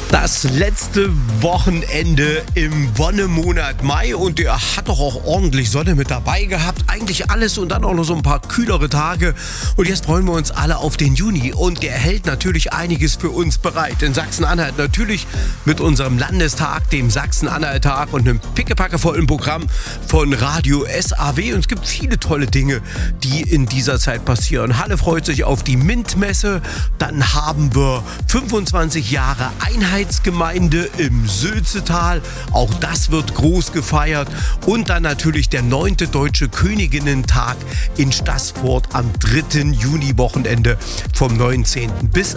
Das letzte Wochenende im Wonnemonat Mai und der hat doch auch ordentlich Sonne mit dabei gehabt. Eigentlich alles und dann auch noch so ein paar kühlere Tage. Und jetzt freuen wir uns alle auf den Juni und der hält natürlich einiges für uns bereit. In Sachsen-Anhalt natürlich mit unserem Landestag, dem Sachsen-Anhalt-Tag und einem pickepackevollen Programm von Radio SAW. Und es gibt viele tolle Dinge, die in dieser Zeit passieren. Halle freut sich auf die MINT-Messe. Dann haben wir 25 Jahre Einheitsgemeinde im Sülzetal. Auch das wird groß gefeiert. Und dann natürlich der 9. Deutsche Königinnentag in Staßfurt am 3. Juni-Wochenende vom 19. bis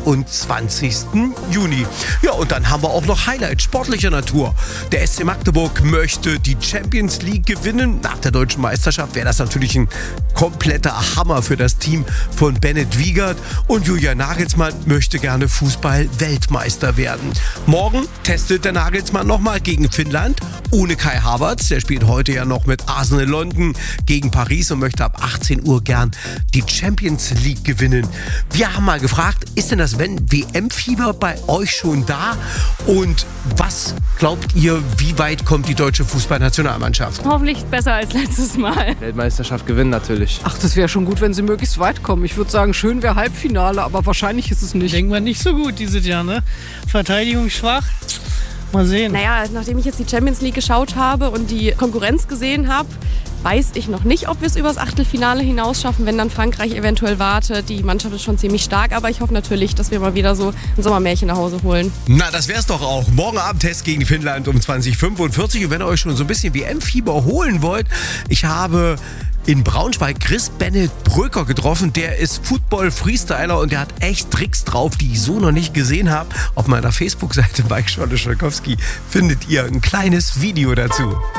21. Juni. Ja, und dann haben wir auch noch Highlights sportlicher Natur. Der SC Magdeburg möchte die Champions League gewinnen. Nach der deutschen Meisterschaft wäre das natürlich ein kompletter Hammer für das Team von Bennett Wiegert. Und Julian Nagelsmann möchte gerne Fußball-Weltmeister werden. Morgen testet der Nagelsmann nochmal gegen Finnland ohne Kai Havertz. Der spielt heute ja noch mit Arsenal London gegen Paris und möchte ab 18 Uhr gern die Champions League gewinnen. Wir haben mal gefragt, ist denn das WM-Fieber bei euch schon da? Und was glaubt ihr, wie weit kommt die deutsche Fußballnationalmannschaft? Hoffentlich besser als letztes Mal. Weltmeisterschaft gewinnen natürlich. Ach, das wäre schon gut, wenn sie möglichst weit kommen. Ich würde sagen, schön wäre Halbfinale, aber wahrscheinlich ist es nicht. Denken wir nicht so gut dieses Jahr, ne? Verteidigung schwach. Mal sehen. Naja, nachdem ich jetzt die Champions League geschaut habe und die Konkurrenz gesehen habe, weiß ich noch nicht, ob wir es übers Achtelfinale hinaus schaffen, wenn dann Frankreich eventuell wartet. Die Mannschaft ist schon ziemlich stark, aber ich hoffe natürlich, dass wir mal wieder so ein Sommermärchen nach Hause holen. Na, das wär's doch auch. Morgen Abend Test gegen Finnland um 20:45. Und wenn ihr euch schon so ein bisschen WM-Fieber holen wollt, ich habe in Braunschweig Chris Bennett Bröker getroffen. Der ist Football-Freestyler und der hat echt Tricks drauf, die ich so noch nicht gesehen habe. Auf meiner Facebook-Seite Mike Scholle-Scholkowski findet ihr ein kleines Video dazu.